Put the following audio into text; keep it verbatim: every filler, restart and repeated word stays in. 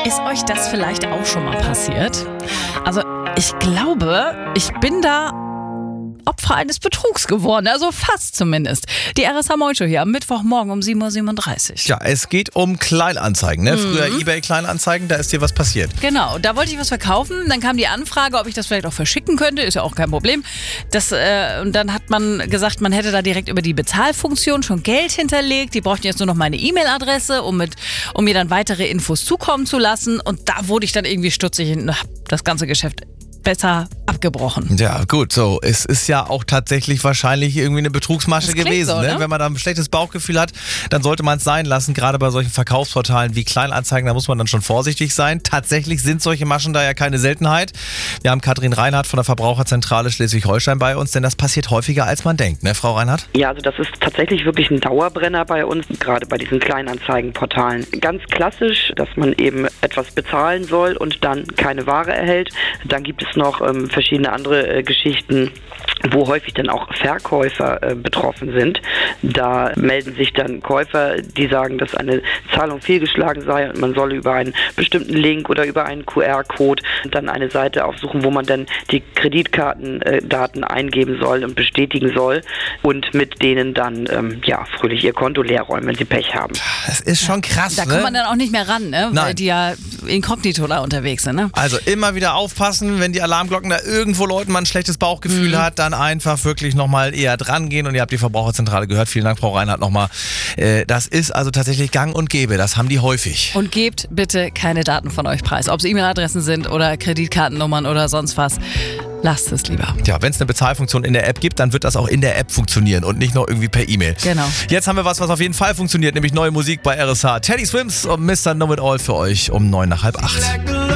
Ist euch das vielleicht auch schon mal passiert? Also ich glaube, ich bin da Opfer eines Betrugs geworden, also fast zumindest. Die R S H-Moin-Show hier am Mittwochmorgen um sieben Uhr siebenunddreißig. Ja, es geht um Kleinanzeigen, ne? Mhm. Früher eBay-Kleinanzeigen, da ist dir was passiert. Genau, da wollte ich was verkaufen, dann kam die Anfrage, ob ich das vielleicht auch verschicken könnte, ist ja auch kein Problem. Das, äh, und dann hat man gesagt, man hätte da direkt über die Bezahlfunktion schon Geld hinterlegt, die brauchten jetzt nur noch meine E-Mail-Adresse, um, mit, um mir dann weitere Infos zukommen zu lassen, und da wurde ich dann irgendwie stutzig und hab das ganze Geschäft besser abgebrochen. Ja, gut, so. Es ist ja auch tatsächlich wahrscheinlich irgendwie eine Betrugsmasche gewesen. So, ne? ne? Wenn man da ein schlechtes Bauchgefühl hat, dann sollte man es sein lassen. Gerade bei solchen Verkaufsportalen wie Kleinanzeigen, da muss man dann schon vorsichtig sein. Tatsächlich sind solche Maschen da ja keine Seltenheit. Wir haben Katrin Reinhardt von der Verbraucherzentrale Schleswig-Holstein bei uns, denn das passiert häufiger, als man denkt, ne, Frau Reinhardt? Ja, also das ist tatsächlich wirklich ein Dauerbrenner bei uns, gerade bei diesen Kleinanzeigenportalen. Ganz klassisch, dass man eben etwas bezahlen soll und dann keine Ware erhält. Dann gibt es noch ähm, verschiedene andere äh, Geschichten, wo häufig dann auch Verkäufer äh, betroffen sind. Da melden sich dann Käufer, die sagen, dass eine Zahlung fehlgeschlagen sei und man solle über einen bestimmten Link oder über einen Q R-Code dann eine Seite aufsuchen, wo man dann die Kreditkartendaten äh, eingeben soll und bestätigen soll und mit denen dann ähm, ja fröhlich ihr Konto leer räumen, wenn sie Pech haben. Das ist schon krass, Da ne? kommt man dann auch nicht mehr ran, ne? Weil Nein. die ja inkognito da unterwegs sind. Ne? Also immer wieder aufpassen, wenn die Alarmglocken da irgendwo läuten, man ein schlechtes Bauchgefühl Mhm. hat, dann einfach wirklich nochmal eher dran gehen. Und ihr habt die Verbraucherzentrale gehört. Vielen Dank, Frau Reinhardt, nochmal. Äh, das ist also tatsächlich gang und gäbe. Das haben die häufig. Und gebt bitte keine Daten von euch preis. Ob es E-Mail-Adressen sind oder Kreditkartennummern oder sonst was. Lasst es lieber. Ja, wenn es eine Bezahlfunktion in der App gibt, dann wird das auch in der App funktionieren und nicht nur irgendwie per E-Mail. Genau. Jetzt haben wir was, was auf jeden Fall funktioniert, nämlich neue Musik bei R S H. Teddy Swims und Mister Know It All für euch um neun nach halb acht.